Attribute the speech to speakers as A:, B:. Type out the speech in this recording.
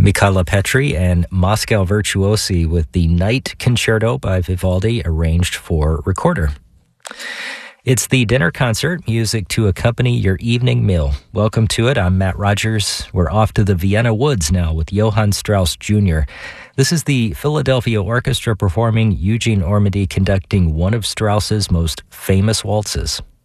A: Michala Petri and Moscow Virtuosi with the Night Concerto by Vivaldi, arranged for recorder. It's the dinner concert, music to accompany your evening meal. Welcome to it. I'm Matt Rogers. We're off to the Vienna woods now with Johann Strauss Jr. This is the Philadelphia Orchestra performing Eugene Ormandy conducting one of Strauss's most famous waltzes.